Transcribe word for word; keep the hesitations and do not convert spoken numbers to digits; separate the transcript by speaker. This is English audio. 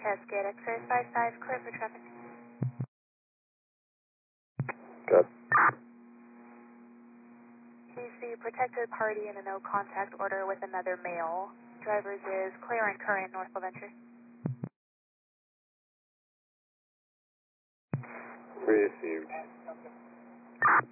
Speaker 1: Cascade X-ray five five, clear for traffic.
Speaker 2: Good.
Speaker 1: He's the protected party in a no contact order with another male. Drivers is clear and current north of entry.
Speaker 2: Received.